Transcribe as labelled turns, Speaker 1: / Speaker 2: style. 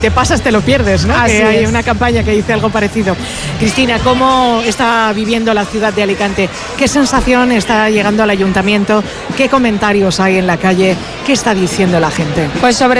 Speaker 1: te pasas, te lo pierdes, ¿no?
Speaker 2: Así
Speaker 1: Que hay
Speaker 2: es.
Speaker 1: una campaña que dice algo parecido. Cristina, ¿cómo está viviendo la ciudad de Alicante? ¿Qué sensación está llegando al ayuntamiento? ¿Qué comentarios hay en la calle? ¿Qué está diciendo la gente?
Speaker 2: Pues sobre